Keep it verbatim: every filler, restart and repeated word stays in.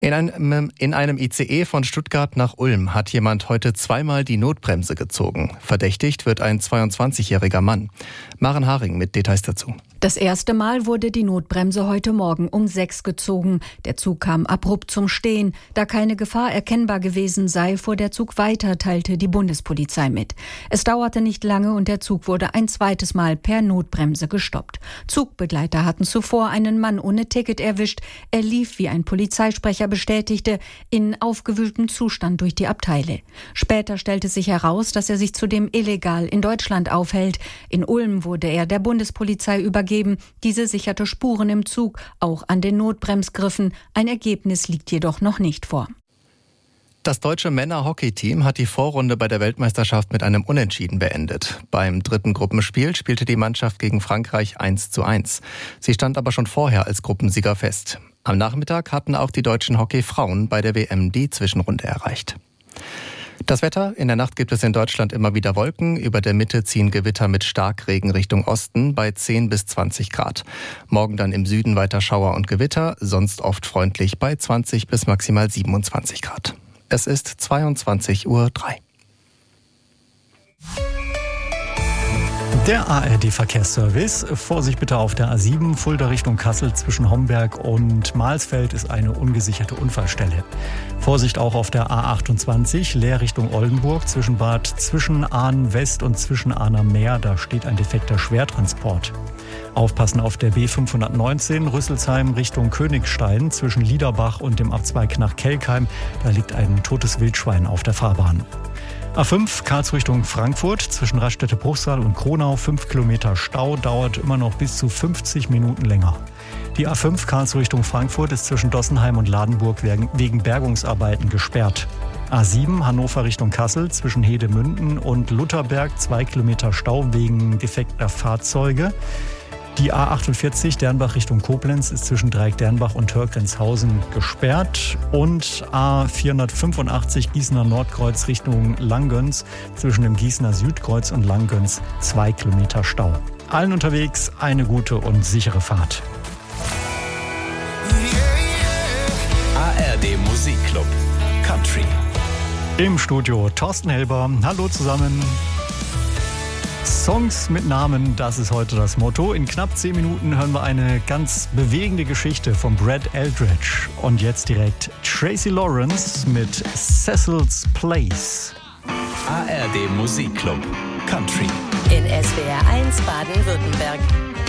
In einem, in einem I C E von Stuttgart nach Ulm hat jemand heute zweimal die Notbremse gezogen. Verdächtigt wird ein zweiundzwanzigjähriger Mann. Maren Haring mit Details dazu. Das erste Mal wurde die Notbremse heute Morgen um sechs gezogen. Der Zug kam abrupt zum Stehen. Da keine Gefahr erkennbar gewesen sei, fuhr der Zug weiter, teilte die Bundespolizei mit. Es dauerte nicht lange und der Zug wurde ein zweites Mal per Notbremse gestoppt. Zugbegleiter hatten zuvor einen Mann ohne Ticket erwischt. Er lief, wie ein Polizeisprecher bestätigte, in aufgewühltem Zustand durch die Abteile. Später stellte sich heraus, dass er sich zudem illegal in Deutschland aufhält. In Ulm wurde er der Bundespolizei übergeben. Diese sicherte Spuren im Zug, auch an den Notbremsgriffen. Ein Ergebnis liegt jedoch noch nicht vor. Das deutsche Männer-Hockey-Team hat die Vorrunde bei der Weltmeisterschaft mit einem Unentschieden beendet. Beim dritten Gruppenspiel spielte die Mannschaft gegen Frankreich eins zu eins. Sie stand aber schon vorher als Gruppensieger fest. Am Nachmittag hatten auch die deutschen Hockeyfrauen bei der W M die Zwischenrunde erreicht. Das Wetter: In der Nacht gibt es in Deutschland immer wieder Wolken. Über der Mitte ziehen Gewitter mit Starkregen Richtung Osten bei zehn bis zwanzig Grad. Morgen dann im Süden weiter Schauer und Gewitter, sonst oft freundlich bei zwanzig bis maximal siebenundzwanzig Grad. Es ist zweiundzwanzig Uhr drei. Der A R D-Verkehrsservice. Vorsicht bitte auf der A sieben, Fulda Richtung Kassel zwischen Homberg und Mahlsfeld ist eine ungesicherte Unfallstelle. Vorsicht auch auf der A achtundzwanzig, Leer Richtung Oldenburg zwischen Bad Zwischenahn West und Zwischenahn am Meer. Da steht ein defekter Schwertransport. Aufpassen auf der B fünfhundertneunzehn, Rüsselsheim Richtung Königstein zwischen Liederbach und dem Abzweig nach Kelkheim. Da liegt ein totes Wildschwein auf der Fahrbahn. A fünf, Karlsruhe Richtung Frankfurt, zwischen Raststätte-Bruchsal und Kronau, fünf Kilometer Stau, dauert immer noch bis zu fünfzig Minuten länger. Die A fünf, Karlsruhe Richtung Frankfurt, ist zwischen Dossenheim und Ladenburg wegen Bergungsarbeiten gesperrt. A sieben, Hannover Richtung Kassel, zwischen Hedemünden und Lutherberg, zwei Kilometer Stau wegen defekter Fahrzeuge. Die A achtundvierzig, Dernbach Richtung Koblenz, ist zwischen Dreieck-Dernbach und Hörgrenzhausen gesperrt. Und A vierhundertfünfundachtzig, Gießener Nordkreuz Richtung Langgöns, zwischen dem Gießener Südkreuz und Langgöns, zwei Kilometer Stau. Allen unterwegs eine gute und sichere Fahrt. A R D Musikclub Country. Im Studio Thorsten Helber. Hallo zusammen. Songs mit Namen, das ist heute das Motto. In knapp zehn Minuten hören wir eine ganz bewegende Geschichte von Brad Eldredge. Und jetzt direkt Tracy Lawrence mit Cecil's Place. A R D Musikclub Country. In S W R eins Baden-Württemberg.